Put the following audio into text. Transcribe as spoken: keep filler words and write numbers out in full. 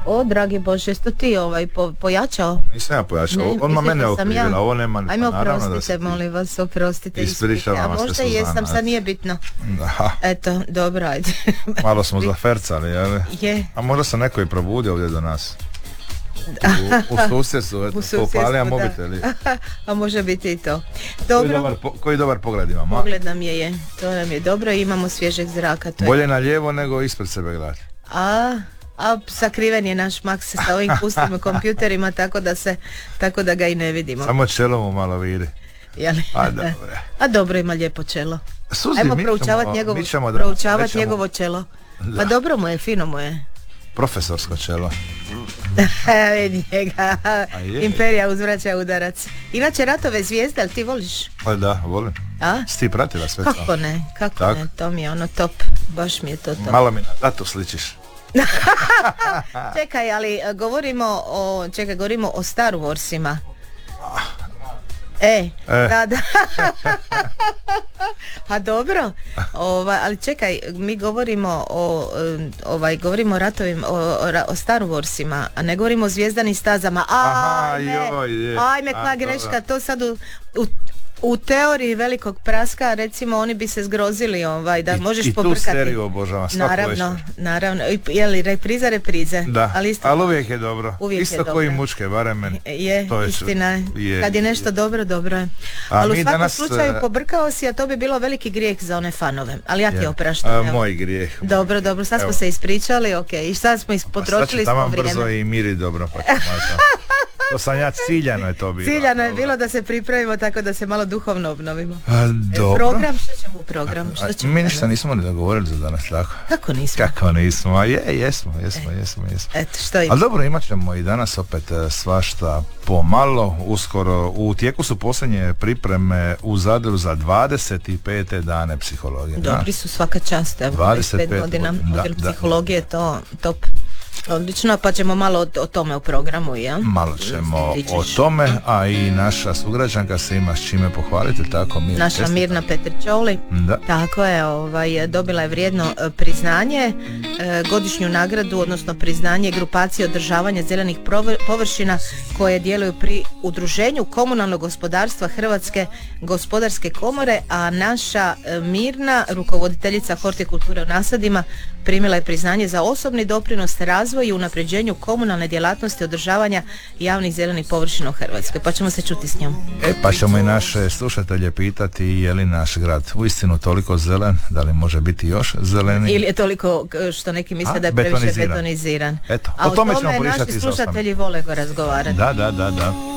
O, dragi Bože, jesi to ti ovaj po, pojačao? Nisam ja pojačao, Ne, on ma mene mislite sam ja. okrivila, ovo nema... Ajme, pa naravno da oprostite, si ti. molim vas, oprostite. Ispričavam A vas, možda te, i jesam, Suzana. sad nije bitno. Da, Eto, dobro, ajde. malo smo zafercali, jel? Je. A možda se neko i probudio ovdje do nas. U, u susjedstvu, eto, U susjedstvu, popalija da. mobiteli. A može biti i to. Koji Dobro, dobar, po- koji dobar pogled imamo, a? pogled nam je, je. To nam je dobro i imamo svježeg zraka. To je. Bolje na lijevo nego ispred sebe gledati. A, a sakriven je naš Max sa ovim pustim kompjuterima, tako da se, tako da ga i ne vidimo. Samo čelo mu malo vidi. Jel? A dobro. A dobro, ima lijepo čelo. Suzi, Ajmo mi proučavati ćemo- njegovo, mi ćemo da- proučavati rećemo- njegovo čelo. Da. Pa dobro mu je, fino mu je. Profesorsko čelo. Vidi njega. je. Imperija uzvraća udarac. Inače, Ratove zvijezde, ali ti voliš? Pa da, volim. A? Si ti pratila sve to? Kako ne, kako Tak. ne, to mi je ono top. Baš mi je to top. Malo mi na tatu sličiš. Čekaj, ali e, govorimo o, čekaj, govorimo o Star Warsima. E, E. da, da. A dobro, ovaj, ali čekaj, mi govorimo o, e, ovaj, govorimo o ratovim, o, o, ra- o Star Warsima, a ne govorimo o zvijezdanim stazama. Aha, Ajme, joj, je. ajme, A, kva dobro. greška, to sad u, u u teoriji velikog praska, recimo, oni bi se zgrozili, ovaj, da I, možeš i tu pobrkati. seriju obožavam, svaku Naravno, večer. naravno. I, je li repriza reprize? Da, ali isto ali uvijek je dobro. Uvijek je Isto koji dobro. mučke, barem meni. je, To je istina je. je, Kad je nešto je. dobro, dobro je. A Ali u mi svakom danas, slučaju e, pobrkao si, a to bi bilo veliki grijeh za one fanove. Ali ja ti Je. opraštam. A, evo. moj grijeh. Dobro, dobro, sad smo Evo. se ispričali, ok. I sad smo A sad ispotrošili će smo tamo brzo vrijeme. i miri dobro. Pa ću malo. To sam ja, ciljano je to bilo. Ciljano je bilo da se pripremimo tako da se malo duhovno obnovimo. A, E, dobro. Program, što ćemo u programu? Što A, ćemo mi danas? ništa nismo ni dogovorili za danas, tako? Kako nismo? Kako nismo, a je, jesmo, jesmo, jesmo, jesmo. Eto, što ima? Ali dobro, imat ćemo i danas opet e, svašta pomalo, uskoro. U tijeku su posljednje pripreme u Zadru za dvadeset pet dane psihologije. Da. Dobri su, svaka čast, evo, dvadeset pet dvadeset pet godina, godina, odjel da, da. psihologije, to top. Odlično, pa ćemo malo o, o tome u programu, ja? Malo ćemo Ti ćeš. o tome, a i naša sugrađanka se ima s čime pohvaliti, tako Mirna. Naša čestitam. Mirna Petrčoli. Da. Tako je, ovaj, dobila je vrijedno e, priznanje, e, godišnju nagradu, odnosno priznanje grupacije održavanja zelenih prover- površina koje djeluju pri udruženju komunalnog gospodarstva Hrvatske gospodarske komore, a naša e, Mirna, rukovoditeljica hortikulture u nasadima, primila je priznanje za osobni doprinos razvoju i unapređenju komunalne djelatnosti održavanja javnih zelenih površina u Hrvatskoj. Pa ćemo se čuti s njom. E, pa ćemo i naše slušatelje pitati je li naš grad uistinu toliko zelen, da li može biti još zeleniji? Ili je toliko k- što neki misle A, da je previše betoniziran. betoniziran. Eto, A o tome ćemo naši pričati s ostalima. slušatelji vole ga razgovarati. Da, da, da, da.